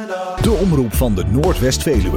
De omroep van de Noordwest-Veluwe.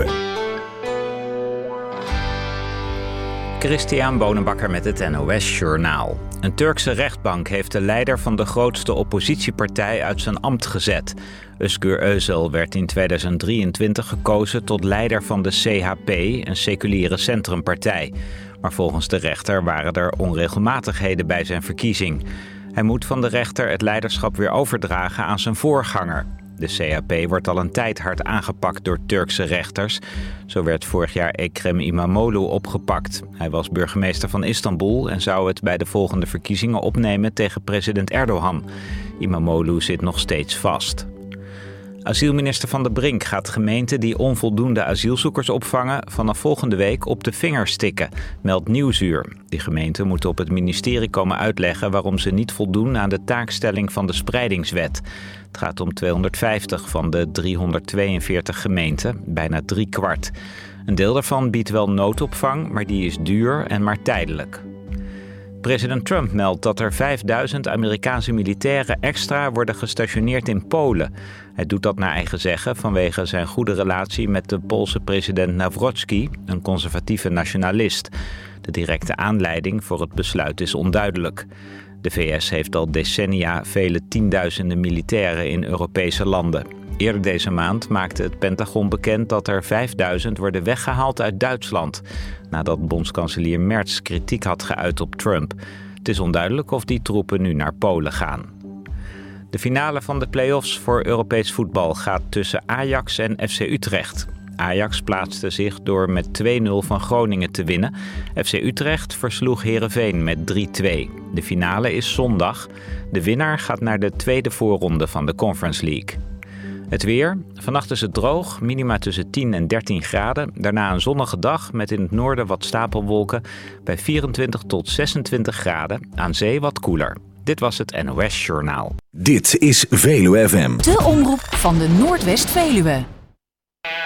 Christian Bonenbakker met het NOS Journaal. Een Turkse rechtbank heeft de leider van de grootste oppositiepartij uit zijn ambt gezet. Özgür Özel werd in 2023 gekozen tot leider van de CHP, een seculiere centrumpartij. Maar volgens de rechter waren er onregelmatigheden bij zijn verkiezing. Hij moet van de rechter het leiderschap weer overdragen aan zijn voorganger. De CHP wordt al een tijd hard aangepakt door Turkse rechters. Zo werd vorig jaar Ekrem İmamoğlu opgepakt. Hij was burgemeester van Istanbul en zou het bij de volgende verkiezingen opnemen tegen president Erdogan. İmamoğlu zit nog steeds vast. Asielminister Van der Brink gaat gemeenten die onvoldoende asielzoekers opvangen vanaf volgende week op de vingers tikken, meldt Nieuwsuur. Die gemeenten moeten op het ministerie komen uitleggen waarom ze niet voldoen aan de taakstelling van de spreidingswet. Het gaat om 250 van de 342 gemeenten, bijna 3/4. Een deel daarvan biedt wel noodopvang, maar die is duur en maar tijdelijk. President Trump meldt dat er 5000 Amerikaanse militairen extra worden gestationeerd in Polen. Hij doet dat naar eigen zeggen vanwege zijn goede relatie met de Poolse president Nawrocki, een conservatieve nationalist. De directe aanleiding voor het besluit is onduidelijk. De VS heeft al decennia vele tienduizenden militairen in Europese landen. Eerder deze maand maakte het Pentagon bekend dat er 5000 worden weggehaald uit Duitsland, nadat bondskanselier Merz kritiek had geuit op Trump. Het is onduidelijk of die troepen nu naar Polen gaan. De finale van de play-offs voor Europees voetbal gaat tussen Ajax en FC Utrecht. Ajax plaatste zich door met 2-0 van Groningen te winnen. FC Utrecht versloeg Heerenveen met 3-2. De finale is zondag. De winnaar gaat naar de tweede voorronde van de Conference League. Het weer. Vannacht is het droog, minima tussen 10 en 13 graden. Daarna een zonnige dag met in het noorden wat stapelwolken bij 24 tot 26 graden. Aan zee wat koeler. Dit was het NOS Journaal. Dit is Veluwe FM. De omroep van de Noordwest-Veluwe.